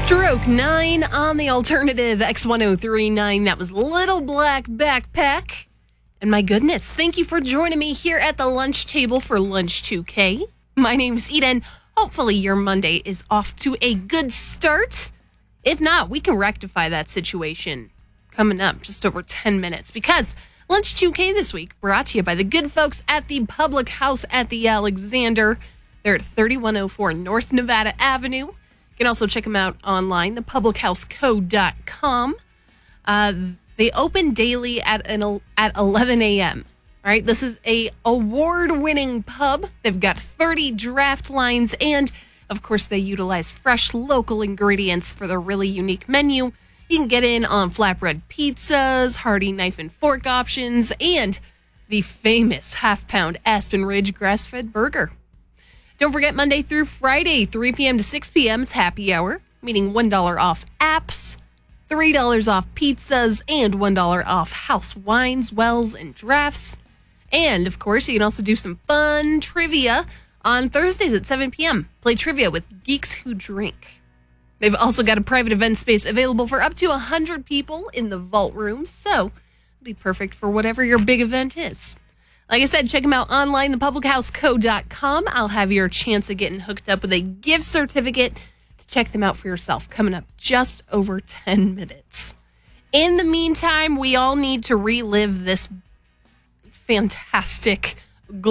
Stroke 9 on the alternative X1039. That was Little Black Backpack. And my goodness, thank you for joining me here at the lunch table for Lunch 2K. My name's Eden. Hopefully your Monday is off to a good start. If not, we can rectify that situation coming up just over 10 minutes because Lunch 2K this week brought to you by the good folks at the Public House at the Alexander. They're at 3104 North Nevada Avenue. You can also check them out online, thepublichouseco.com. They open daily at 11 a.m. All right, this is a award-winning pub. They've got 30 draft lines, and of course, they utilize fresh local ingredients for their really unique menu. You can get in on flatbread pizzas, hearty knife and fork options, and the famous half-pound Aspen Ridge grass-fed burger. Don't forget, Monday through Friday, 3 p.m. to 6 p.m. is happy hour, meaning $1 off apps, $3 off pizzas, and $1 off house wines, wells, and drafts. And, of course, you can also do some fun trivia on Thursdays at 7 p.m. Play trivia with Geeks Who Drink. They've also got a private event space available for up to 100 people in the vault room, so it'll be perfect for whatever your big event is. Like I said, check them out online, thepublichouseco.com. I'll have your chance of getting hooked up with a gift certificate to check them out for yourself coming up just over 10 minutes. In the meantime, we all need to relive this fantastic,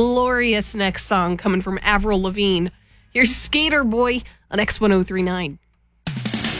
glorious next song coming from Avril Lavigne. Here's Skater Boy on X1039.